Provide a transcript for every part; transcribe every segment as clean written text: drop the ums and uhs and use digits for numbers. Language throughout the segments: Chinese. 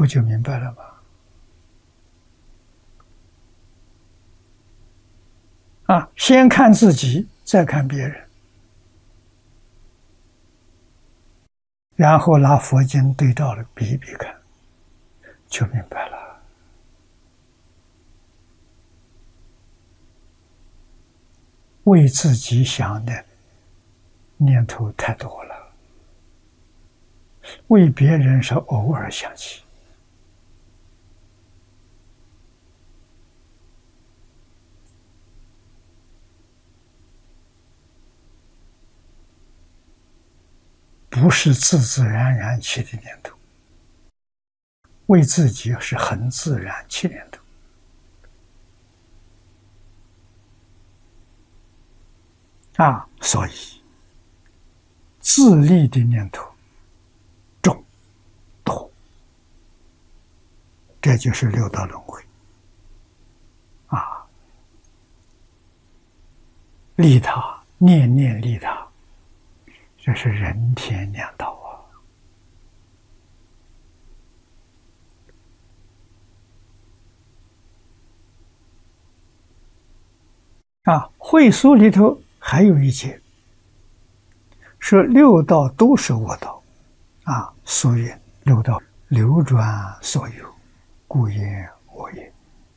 不就明白了吗？先看自己，再看别人，然后拿佛经对照了比一比看，就明白了。为自己想的念头太多了，为别人是偶尔想起。不是自自然然起的念头，为自己是很自然起念头。所以自利的念头众多，这就是六道轮回。利他，念念利他，这是人天两道慧疏里头还有一节，说六道都是我道，所以六道流转所有，故言我也。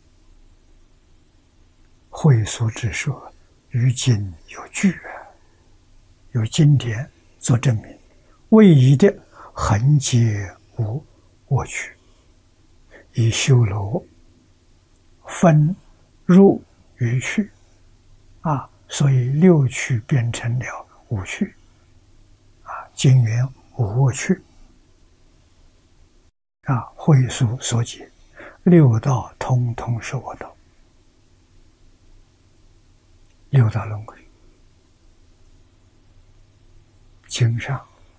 慧疏之说，于今有据有经典做证明，唯一的恒皆无我趣，以修罗分入于趣，所以六趣变成了五趣，经缘无我趣。慧疏所解，六道通通是我道，六道轮回。经上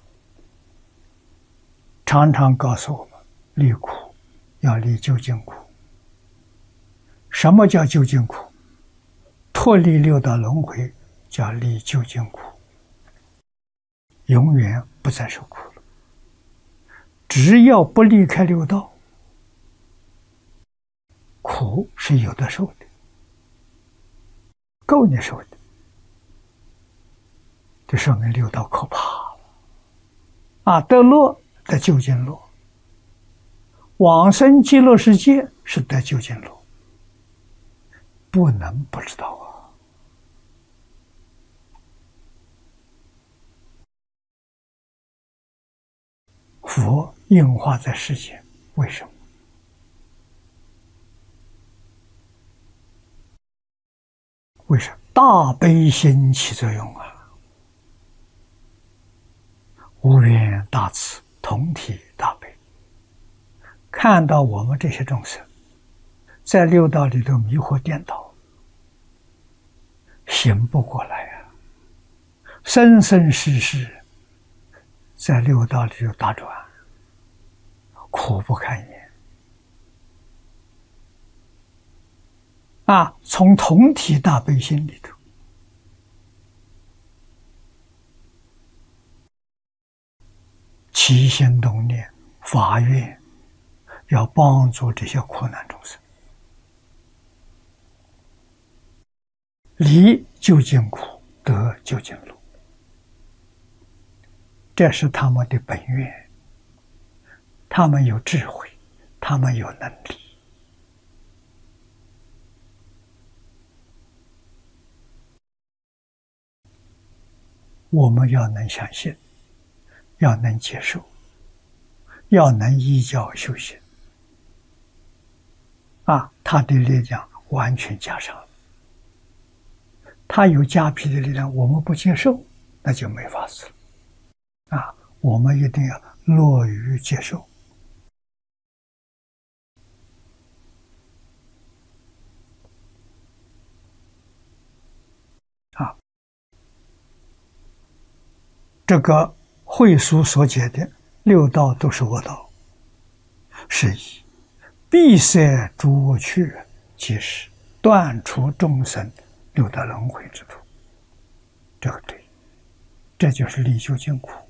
常常告诉我们，离苦要离究竟苦。什么叫究竟苦？脱离六道轮回叫离究竟苦，永远不再受苦了。只要不离开六道，苦是有的受的，够你受的。这说明六道可怕了。得乐得究竟乐，往生极乐世界是得究竟乐，不能不知道佛应化在世间，为什么？为什么？大悲心起作用无缘大慈，同体大悲。看到我们这些众生在六道里头迷惑颠倒，醒不过来生生世世在六道里头打转，苦不堪言。从同体大悲心里头，起心动念发愿，要帮助这些苦难众生，离究竟苦，得究竟乐，这是他们的本愿。他们有智慧，他们有能力。我们要能相信，要能接受，要能依教修行。他的力量完全加上了。他有加被的力量，我们不接受，那就没法子了。我们一定要乐于接受。这个慧疏所解的六道都是我道，是以闭塞诸我趣，即是断除众生六道轮回之途。这个对，这就是离究竟苦。